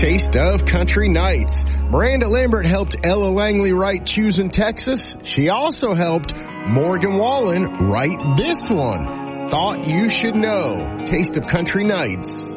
Taste of Country Nights. Miranda Lambert helped Ella Langley write Choosing Texas. She also helped Morgan Wallen write this one, Thought You Should Know. Taste of Country Nights.